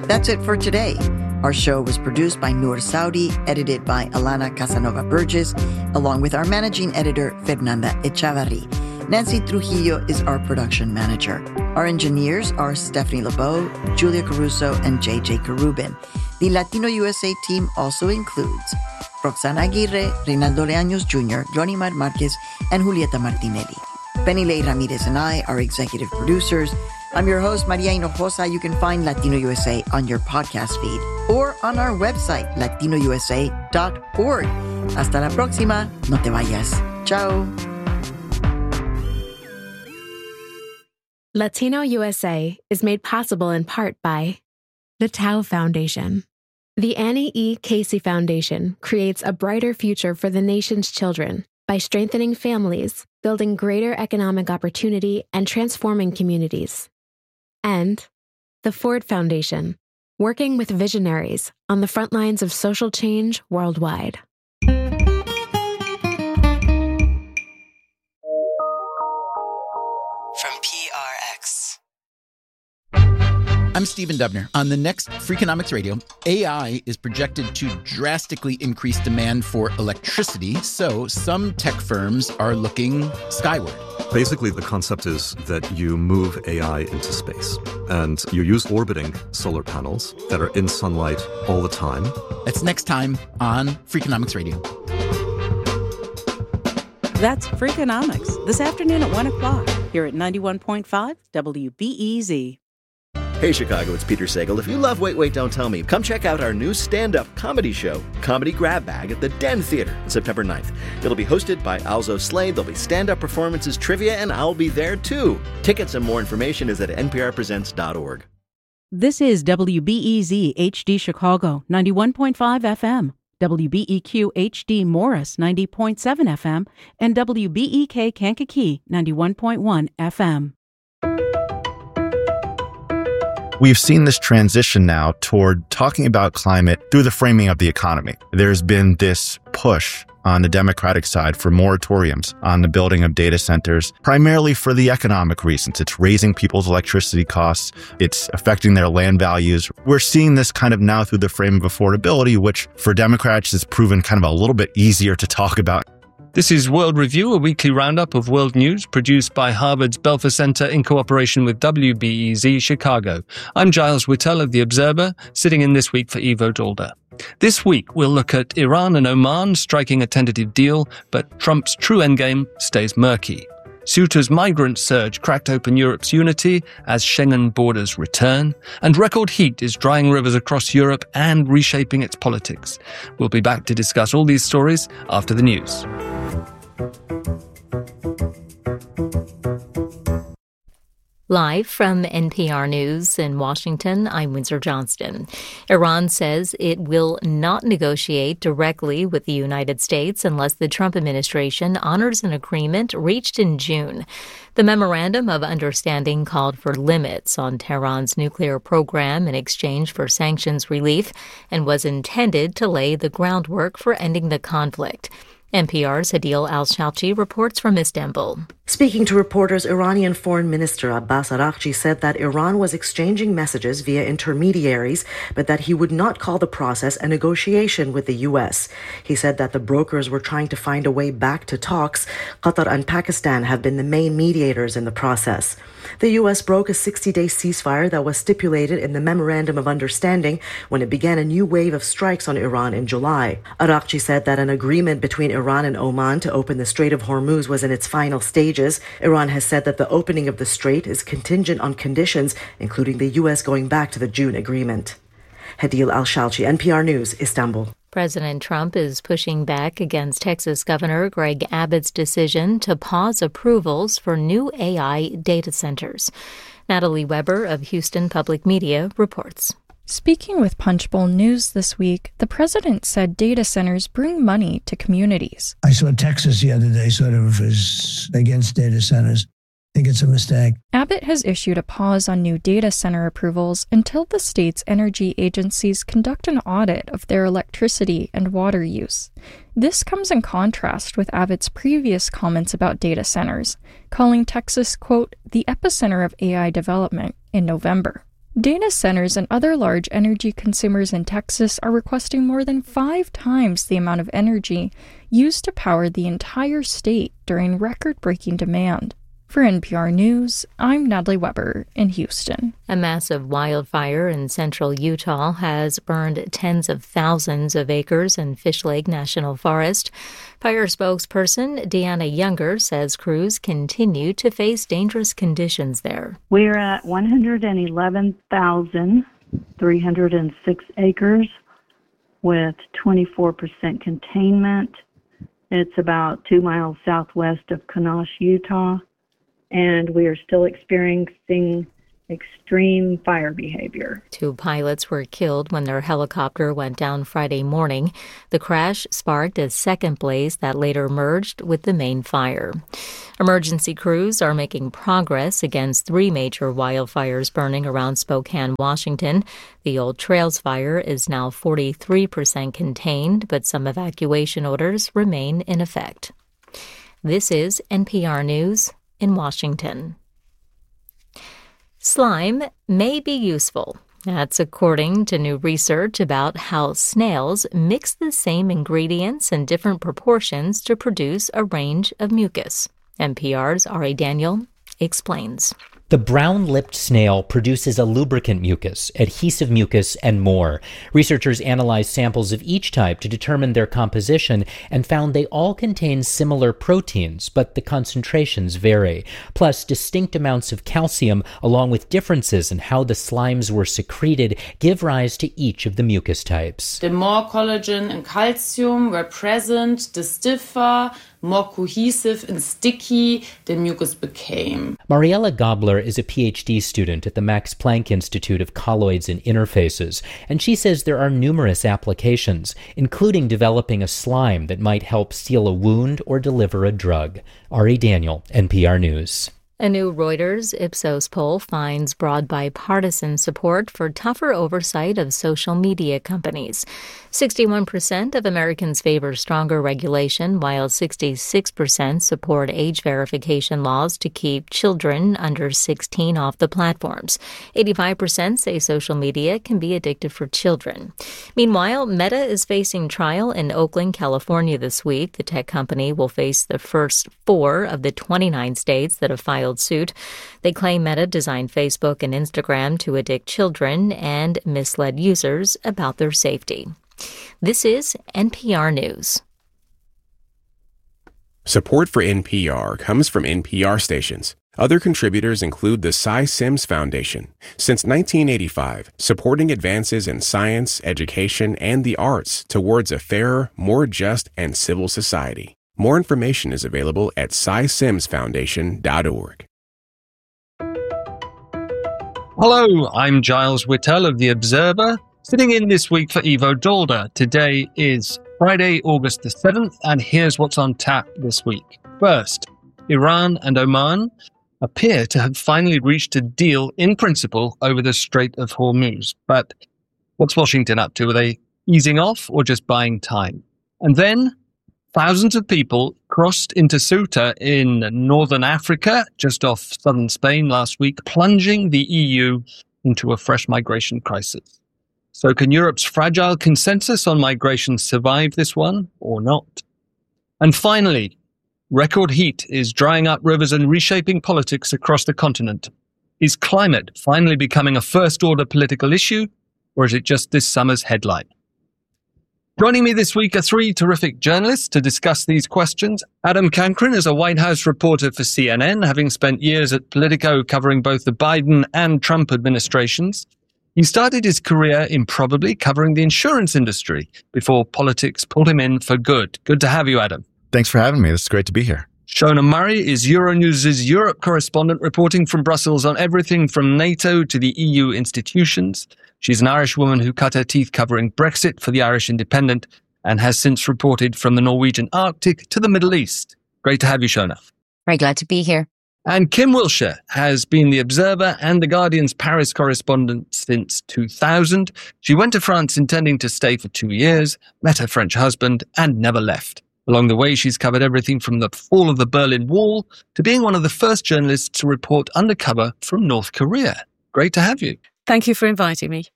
That's it for today. Our show was produced by Noor Saudi, edited by Alana Casanova Burgess, along with our managing editor, Fernanda Echavarri. Nancy Trujillo is our production manager. Our engineers are Stephanie LeBeau, Julia Caruso, and JJ Carubin. The Latino USA team also includes Roxana Aguirre, Reynaldo Leaños Jr., Johnny Marquez, and Julieta Martinelli. Penny Lay Ramirez and I are executive producers. I'm your host, Maria Hinojosa. You can find Latino USA on your podcast feed or on our website, latinousa.org. Hasta la próxima. No te vayas. Ciao. Latino USA is made possible in part by the Tao Foundation. The Annie E. Casey Foundation creates a brighter future for the nation's children by strengthening families, building greater economic opportunity, and transforming communities. And the Ford Foundation, working with visionaries on the front lines of social change worldwide. From PRX. I'm Stephen Dubner. On the next Freakonomics Radio, AI is projected to drastically increase demand for electricity, so some tech firms are looking skyward. Basically, the concept is that you move AI into space, and you use orbiting solar panels that are in sunlight all the time. That's next time on Freakonomics Radio. That's Freakonomics, this afternoon at 1 o'clock, here at 91.5 WBEZ. Hey Chicago, it's Peter Sagal. If you love Wait, Wait, Don't Tell Me, come check out our new stand-up comedy show, Comedy Grab Bag, at the Den Theater on September 9th. It'll be hosted by Alzo Slade, there'll be stand-up performances, trivia, and I'll be there too. Tickets and more information is at nprpresents.org. This is WBEZ HD Chicago, 91.5 FM, WBEQ HD Morris, 90.7 FM, and WBEK Kankakee, 91.1 FM. We've seen this transition now toward talking about climate through the framing of the economy. There's been this push on the Democratic side for moratoriums on the building of data centers, primarily for the economic reasons. It's raising people's electricity costs. It's affecting their land values. We're seeing this kind of now through the frame of affordability, which for Democrats has proven kind of a little bit easier to talk about. This is World Review, a weekly roundup of world news produced by Harvard's Belfer Center in cooperation with WBEZ Chicago. I'm Giles Whittell of The Observer, sitting in this week for Ivo Dolder. This week, we'll look at Iran and Oman striking a tentative deal, but Trump's true endgame stays murky. Ceuta's migrant surge cracked open Europe's unity as Schengen borders return, and record heat is drying rivers across Europe and reshaping its politics. We'll be back to discuss all these stories after the news. Live from NPR News in Washington, I'm Windsor Johnston. Iran says it will not negotiate directly with the United States unless the Trump administration honors an agreement reached in June. The Memorandum of Understanding called for limits on Tehran's nuclear program in exchange for sanctions relief and was intended to lay the groundwork for ending the conflict. NPR's Hadil Al-Shalchi reports from Istanbul. Speaking to reporters, Iranian Foreign Minister Abbas Araghchi said that Iran was exchanging messages via intermediaries, but that he would not call the process a negotiation with the U.S. He said that the brokers were trying to find a way back to talks. Qatar and Pakistan have been the main mediators in the process. The U.S. broke a 60-day ceasefire that was stipulated in the Memorandum of Understanding when it began a new wave of strikes on Iran in July. Araghchi said that an agreement between Iran and Oman to open the Strait of Hormuz was in its final stages. Iran has said that the opening of the strait is contingent on conditions, including the U.S. going back to the June agreement. Hadil Al-Shalchi, NPR News, Istanbul. President Trump is pushing back against Texas Governor Greg Abbott's decision to pause approvals for new AI data centers. Natalie Weber of Houston Public Media reports. Speaking with Punchbowl News this week, the president said data centers bring money to communities. I saw Texas the other day sort of is against data centers. I think it's a mistake. Abbott has issued a pause on new data center approvals until the state's energy agencies conduct an audit of their electricity and water use. This comes in contrast with Abbott's previous comments about data centers, calling Texas, quote, the epicenter of AI development in November. Data centers and other large energy consumers in Texas are requesting more than 5 times the amount of energy used to power the entire state during record-breaking demand. For NPR News, I'm Natalie Weber in Houston. A massive wildfire in central Utah has burned tens of thousands of acres in Fish Lake National Forest. Fire spokesperson Deanna Younger says crews continue to face dangerous conditions there. We're at 111,306 acres with 24% containment. It's about 2 miles southwest of Kanash, Utah. And we are still experiencing extreme fire behavior. 2 pilots were killed when their helicopter went down Friday morning. The crash sparked a second blaze that later merged with the main fire. Emergency crews are making progress against 3 major wildfires burning around Spokane, Washington. The Old Trails fire is now 43% contained, but some evacuation orders remain in effect. This is NPR News in Washington. Slime may be useful. That's according to new research about how snails mix the same ingredients in different proportions to produce a range of mucus. NPR's Ari Daniel explains. The brown-lipped snail produces a lubricant mucus, adhesive mucus, and more. Researchers analyzed samples of each type to determine their composition and found they all contain similar proteins, but the concentrations vary. Plus, distinct amounts of calcium, along with differences in how the slimes were secreted, give rise to each of the mucus types. The more collagen and calcium were present, the stiffer, more cohesive and sticky the mucus became. Mariella Gobler is a PhD student at the Max Planck Institute of Colloids and Interfaces, and she says there are numerous applications, including developing a slime that might help seal a wound or deliver a drug. Ari Daniel, NPR News. A new Reuters Ipsos poll finds broad bipartisan support for tougher oversight of social media companies. 61% of Americans favor stronger regulation, while 66% support age verification laws to keep children under 16 off the platforms. 85% say social media can be addictive for children. Meanwhile, Meta is facing trial in Oakland, California this week. The tech company will face the first 4 of the 29 states that have filed suit. They claim Meta designed Facebook and Instagram to addict children and misled users about their safety. This is NPR News. Support for NPR comes from NPR stations. Other contributors include the Cy Sims Foundation. Since 1985, supporting advances in science, education, and the arts towards a fairer, more just, and civil society. More information is available at cysimsfoundation.org. Hello, I'm Giles Whittell of The Observer, sitting in this week for Ivo Dolder. Today is Friday, August the 7th, and here's what's on tap this week. First, Iran and Oman appear to have finally reached a deal in principle over the Strait of Hormuz. But what's Washington up to? Are they easing off or just buying time? And then thousands of people crossed into Ceuta in northern Africa, just off southern Spain last week, plunging the EU into a fresh migration crisis. So can Europe's fragile consensus on migration survive this one or not? And finally, record heat is drying up rivers and reshaping politics across the continent. Is climate finally becoming a first-order political issue, or is it just this summer's headline? Joining me this week are 3 terrific journalists to discuss these questions. Adam Cancron is a White House reporter for CNN, having spent years at Politico covering both the Biden and Trump administrations. He started his career improbably covering the insurance industry before politics pulled him in for good. Good to have you, Adam. Thanks for having me. It's great to be here. Shona Murray is Euronews' Europe correspondent, reporting from Brussels on everything from NATO to the EU institutions. She's an Irish woman who cut her teeth covering Brexit for the Irish Independent and has since reported from the Norwegian Arctic to the Middle East. Great to have you, Shona. Very glad to be here. And Kim Wilshire has been the Observer and The Guardian's Paris correspondent since 2000. She went to France intending to stay for 2 years, met her French husband, and never left. Along the way, she's covered everything from the fall of the Berlin Wall to being one of the first journalists to report undercover from North Korea. Great to have you. Thank you for inviting me.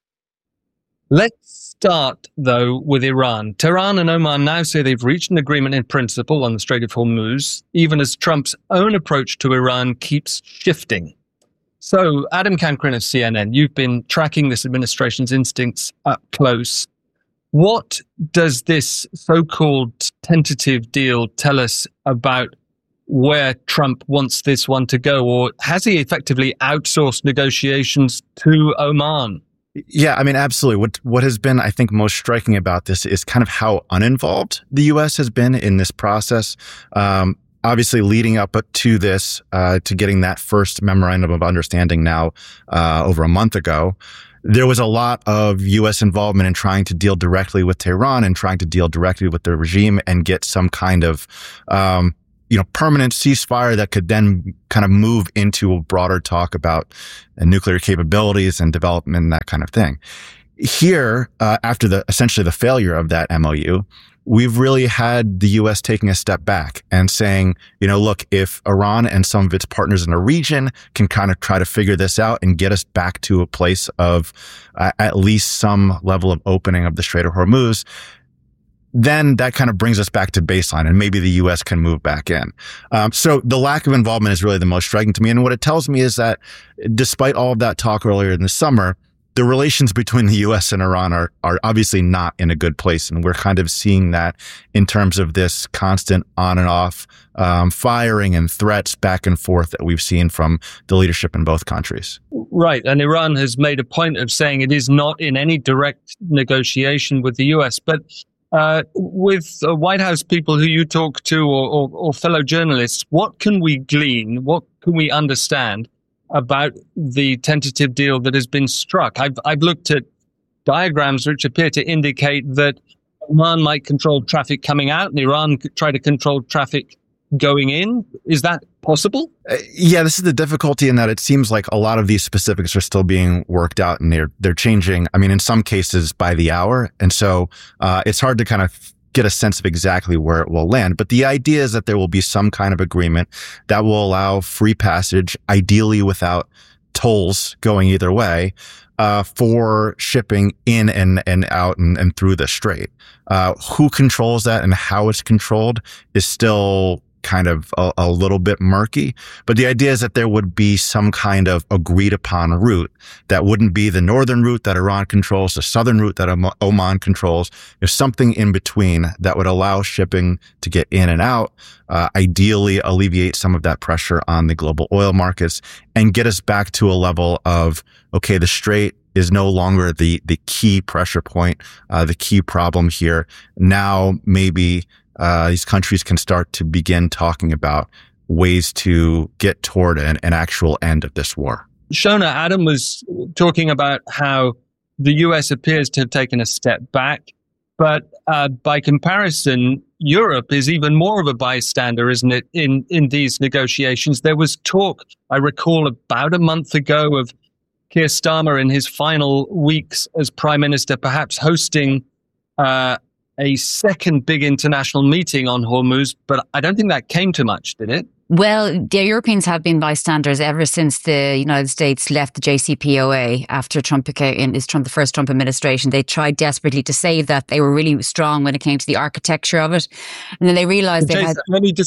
Let's start, though, with Iran. Tehran and Oman now say they've reached an agreement in principle on the Strait of Hormuz, even as Trump's own approach to Iran keeps shifting. So, Adam Cancrin of CNN, you've been tracking this administration's instincts up close. What does this so-called tentative deal tell us about where Trump wants this one to go? Or has he effectively outsourced negotiations to Oman? Yeah, I mean, absolutely. What has been, I think, most striking about this is kind of how uninvolved the U.S. has been in this process. Obviously, leading up to this, to getting that first memorandum of understanding now over a month ago, there was a lot of U.S. involvement in trying to deal directly with Tehran and trying to deal directly with the regime and get some kind of permanent ceasefire that could then kind of move into a broader talk about nuclear capabilities and development and that kind of thing. Here, after essentially the failure of that MOU, we've really had the U.S. taking a step back and saying, look, if Iran and some of its partners in the region can kind of try to figure this out and get us back to a place of at least some level of opening of the Strait of Hormuz, then that kind of brings us back to baseline and maybe the U.S. can move back in. So the lack of involvement is really the most striking to me. And what it tells me is that despite all of that talk earlier in the summer, the relations between the U.S. and Iran are obviously not in a good place. And we're kind of seeing that in terms of this constant on and off firing and threats back and forth that we've seen from the leadership in both countries. Right. And Iran has made a point of saying it is not in any direct negotiation with the U.S. But with White House people who you talk to or fellow journalists, what can we glean? What can we understand about the tentative deal that has been struck? I've looked at diagrams which appear to indicate that Oman might control traffic coming out and Iran could try to control traffic going in. Is that possible? Yeah, this is the difficulty in that it seems like a lot of these specifics are still being worked out and they're changing. I mean, in some cases by the hour. And so it's hard to kind of get a sense of exactly where it will land. But the idea is that there will be some kind of agreement that will allow free passage, ideally without tolls going either way, for shipping in and out and through the strait. Who controls that and how it's controlled is still kind of a little bit murky, but the idea is that there would be some kind of agreed upon route that wouldn't be the northern route that Iran controls, the southern route that Oman controls. There's something in between that would allow shipping to get in and out, ideally alleviate some of that pressure on the global oil markets and get us back to a level of, okay, the strait is no longer the key pressure point, the key problem here. Now maybe these countries can start to begin talking about ways to get toward an actual end of this war. Shona, Adam was talking about how the U.S. appears to have taken a step back, but by comparison, Europe is even more of a bystander, isn't it, in these negotiations? There was talk, I recall, about a month ago of Keir Starmer in his final weeks as Prime Minister perhaps hosting a second big international meeting on Hormuz, but I don't think that came to much, did it? Well, the Europeans have been bystanders ever since the United States left the JCPOA after the first Trump administration. They tried desperately to save that. They were really strong when it came to the architecture of it. And then they realized they had...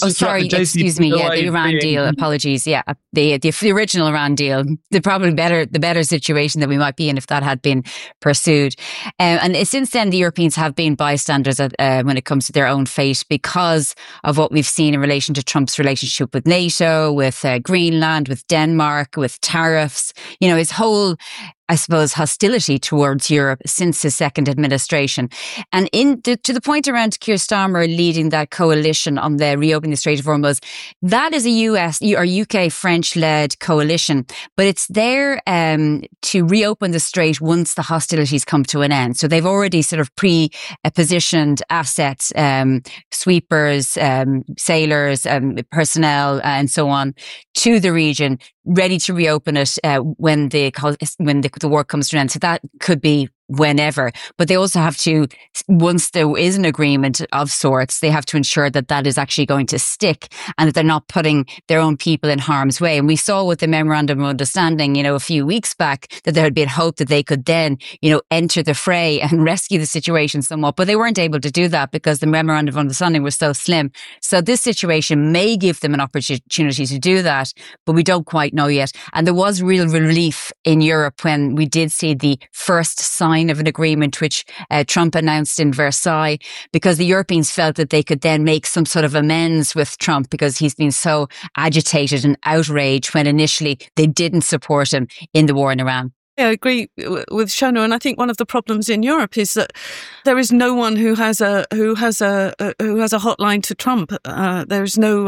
the Iran deal. Apologies. Yeah, the original Iran deal. The better situation that we might be in if that had been pursued. And since then, the Europeans have been bystanders when it comes to their own fate because of what we've seen in relation to Trump's relationship with NATO, with Greenland, with Denmark, with tariffs, his whole, I suppose, hostility towards Europe since his second administration. And to the point around Keir Starmer leading that coalition on the reopening the Strait of Hormuz, that is a US or UK French-led coalition, but it's there to reopen the strait once the hostilities come to an end. So they've already sort of pre-positioned assets, sweepers, sailors, personnel, and so on, to the region, ready to reopen it when the war comes to an end. So that could be whenever. But they also have to, once there is an agreement of sorts, they have to ensure that that is actually going to stick and that they're not putting their own people in harm's way. And we saw with the Memorandum of Understanding, a few weeks back, that there had been hope that they could then, enter the fray and rescue the situation somewhat. But they weren't able to do that because the Memorandum of Understanding was so slim. So this situation may give them an opportunity to do that, but we don't quite know yet. And there was real relief in Europe when we did see the first sign of an agreement which Trump announced in Versailles, because the Europeans felt that they could then make some sort of amends with Trump because he's been so agitated and outraged when initially they didn't support him in the war in Iran. Yeah, I agree with Shona, and I think one of the problems in Europe is that there is no one who has a hotline to Trump. There is no.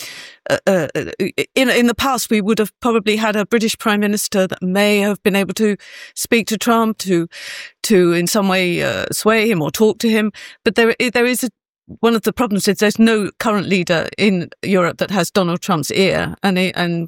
In the past, we would have probably had a British Prime Minister that may have been able to speak to Trump to in some way sway him or talk to him, but there is one of the problems is there's no current leader in Europe that has Donald Trump's ear and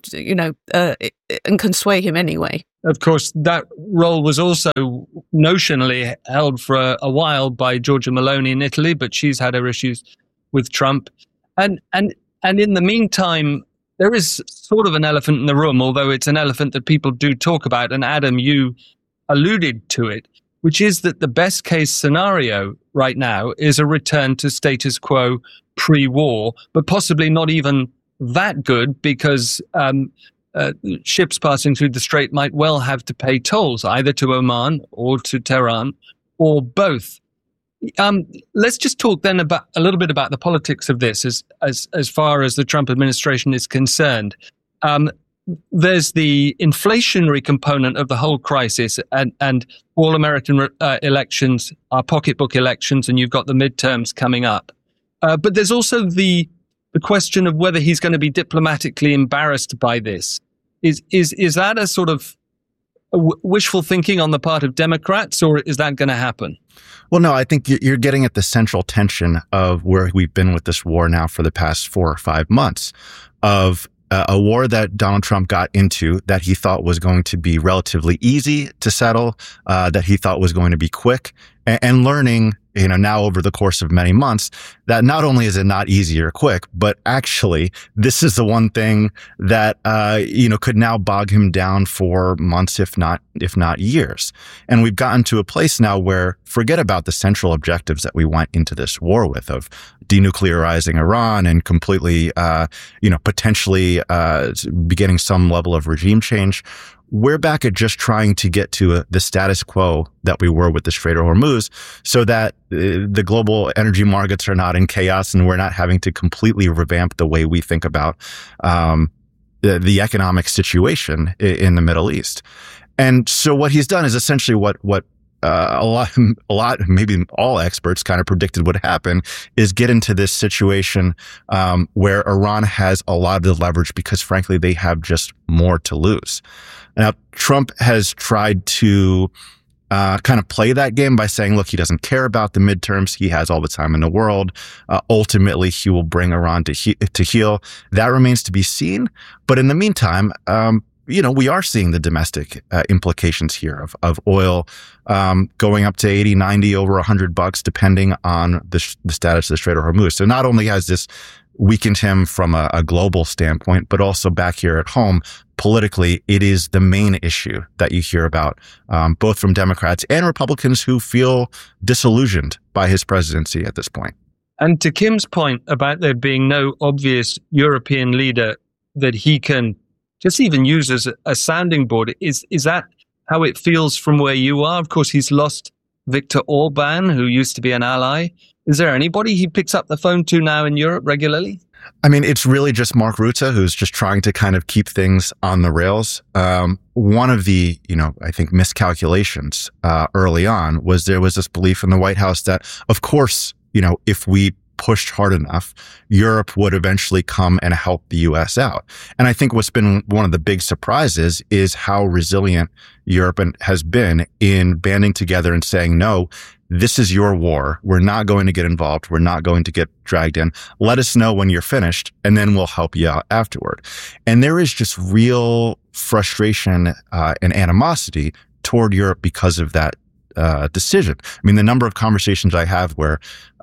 can sway him anyway. Of course, that role was also notionally held for a while by Giorgia Meloni in Italy, but she's had her issues with Trump. And in the meantime, there is sort of an elephant in the room, although it's an elephant that people do talk about. And Adam, you alluded to it, which is that the best case scenario right now is a return to status quo pre-war, but possibly not even that good because ships passing through the strait might well have to pay tolls, either to Oman or to Tehran, or both. Let's just talk then about a little bit about the politics of this as far as the Trump administration is concerned. There's the inflationary component of the whole crisis, and all American elections are pocketbook elections, and you've got the midterms coming up. But there's also the question of whether he's going to be diplomatically embarrassed by this. Is that a sort of wishful thinking on the part of Democrats, or is that going to happen? Well, no, I think you're getting at the central tension of where we've been with this war now for the past 4 or 5 months, of a war that Donald Trump got into that he thought was going to be relatively easy to settle, that he thought was going to be quick, and learning, now over the course of many months, that not only is it not easy or quick, but actually this is the one thing that, could now bog him down for months, if not years. And we've gotten to a place now where forget about the central objectives that we went into this war with of denuclearizing Iran and completely, potentially, beginning some level of regime change. We're back at just trying to get to the status quo that we were with the Strait of Hormuz so that the global energy markets are not in chaos and we're not having to completely revamp the way we think about the economic situation in the Middle East. And so what he's done is essentially what a lot, maybe all experts kind of predicted would happen, is get into this situation where Iran has a lot of the leverage because, frankly, they have just more to lose. Now, Trump has tried to kind of play that game by saying, look, he doesn't care about the midterms. He has all the time in the world. Ultimately, he will bring Iran to heel. That remains to be seen. But in the meantime, we are seeing the domestic implications here of oil going up to 80, 90, over $100, depending on the status of the Strait of Hormuz. So not only has this weakened him from a global standpoint, but also back here at home, politically, it is the main issue that you hear about, both from Democrats and Republicans who feel disillusioned by his presidency at this point. And to Kim's point about there being no obvious European leader that he can just even use as a sounding board, is that how it feels from where you are? Of course, he's lost Viktor Orban, who used to be an ally. Is there anybody he picks up the phone to now in Europe regularly? I mean, it's really just Mark Rutte, who's just trying to kind of keep things on the rails. One of the, I think miscalculations early on was there was this belief in the White House that, of course, if we pushed hard enough, Europe would eventually come and help the U.S. out. And I think what's been one of the big surprises is how resilient Europe has been in banding together and saying, no, this is your war. We're not going to get involved. We're not going to get dragged in. Let us know when you're finished, and then we'll help you out afterward. And there is just real frustration and animosity toward Europe because of that decision. I mean, the number of conversations I have where,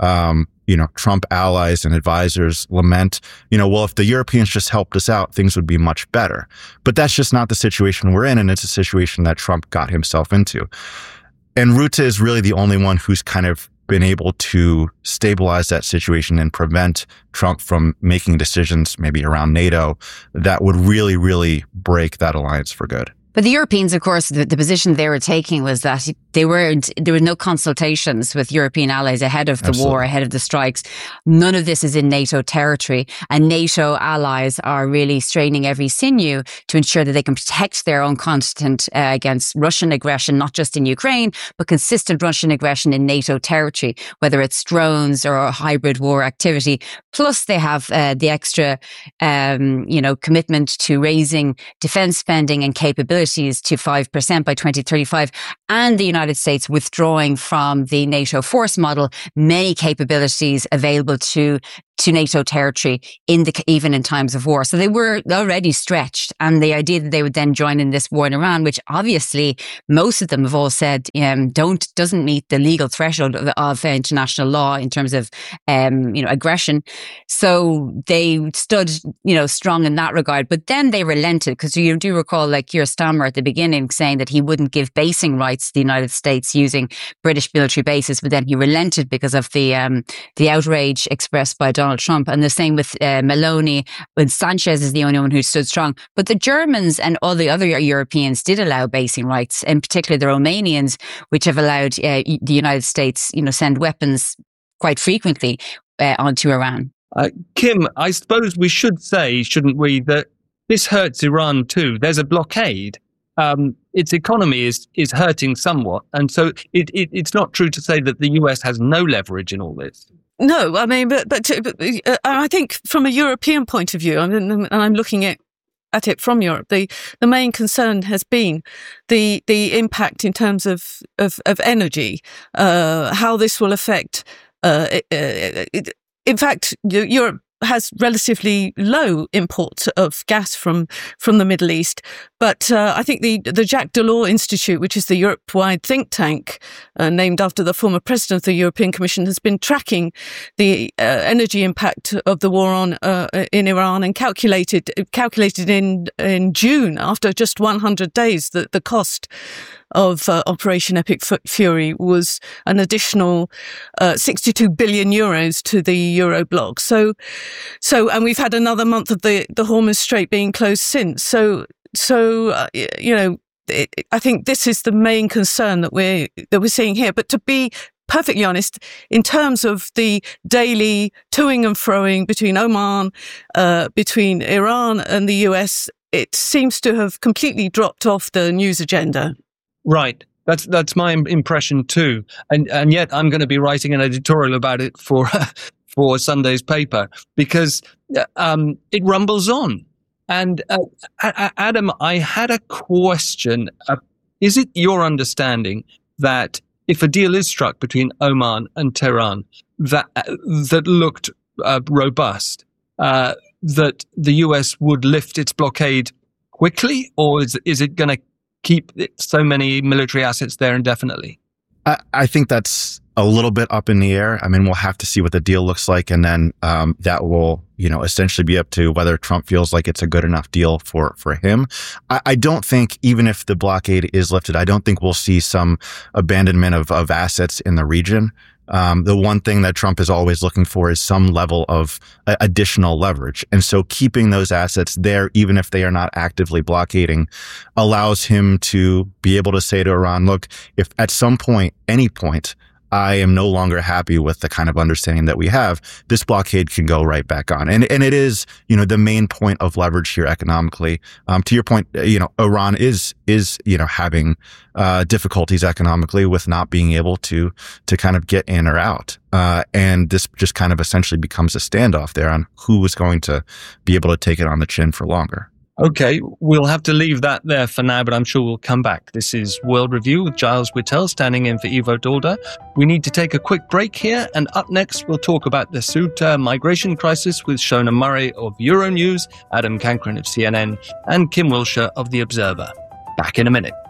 Trump allies and advisors lament, well, if the Europeans just helped us out, things would be much better. But that's just not the situation we're in, and it's a situation that Trump got himself into. And Rutte is really the only one who's kind of been able to stabilize that situation and prevent Trump from making decisions maybe around NATO that would really, really break that alliance for good. But the Europeans, of course, the position they were taking was that there were no consultations with European allies ahead of the war, ahead of the strikes. None of this is in NATO territory, and NATO allies are really straining every sinew to ensure that they can protect their own continent against Russian aggression, not just in Ukraine, but consistent Russian aggression in NATO territory, whether it's drones or hybrid war activity. Plus, they have the extra, commitment to raising defense spending and capability to 5% by 2035, and the United States withdrawing from the NATO force model, many capabilities available to NATO territory even in times of war. So they were already stretched, and the idea that they would then join in this war in Iran, which obviously most of them have all said doesn't meet the legal threshold of international law in terms of aggression. So they stood strong in that regard, but then they relented, because you do recall Keir Starmer at the beginning saying that he wouldn't give basing rights to the United States using British military bases, but then he relented because of the outrage expressed by Donald Trump. And the same with Meloni, when Sanchez is the only one who stood strong. But the Germans and all the other Europeans did allow basing rights, in particular the Romanians, which have allowed the United States, send weapons quite frequently onto Iran. Kim, I suppose we should say, shouldn't we, that this hurts Iran too. There's a blockade. Its economy is hurting somewhat. And so it's not true to say that the US has no leverage in all this. No, I mean, but I think from a European point of view, and I'm looking at it from Europe, the main concern has been the impact in terms of energy, how this will affect. In fact, Europe has relatively low imports of gas from the Middle East. But I think the Jacques Delors Institute, which is the Europe-wide think tank named after the former president of the European Commission, has been tracking the energy impact of the war in Iran, and calculated in June, after just 100 days, that the cost of Operation Epic Fury was an additional 62 billion euros to the Euro bloc. So, and we've had another month of the Hormuz Strait being closed since. So I think this is the main concern that we're seeing here. But to be perfectly honest, in terms of the daily toing and froing between Oman, between Iran and the US, it seems to have completely dropped off the news agenda. Right. That's my impression too. And yet I'm going to be writing an editorial about it for Sunday's paper, because it rumbles on. And Adam, I had a question. Is it your understanding that if a deal is struck between Oman and Tehran that looked robust, that the US would lift its blockade quickly, or is it going to keep so many military assets there indefinitely? I think that's a little bit up in the air. I mean, we'll have to see what the deal looks like, and then that will, essentially be up to whether Trump feels like it's a good enough deal for him. I don't think, even if the blockade is lifted, I don't think we'll see some abandonment of assets in the region. The one thing that Trump is always looking for is some level of additional leverage. And so keeping those assets there, even if they are not actively blockading, allows him to be able to say to Iran, look, if at some point, any point, I am no longer happy with the kind of understanding that we have, this blockade can go right back on. And it is, the main point of leverage here economically. To your point, Iran is having difficulties economically with not being able to kind of get in or out. And this just kind of essentially becomes a standoff there on who is going to be able to take it on the chin for longer. Okay, we'll have to leave that there for now, but I'm sure we'll come back. This is World Review with Giles Whittell standing in for Ivo Dolder. We need to take a quick break here, and up next we'll talk about the Ceuta migration crisis with Shona Murray of Euronews, Adam Cankren of CNN, and Kim Wilshire of The Observer. Back in a minute.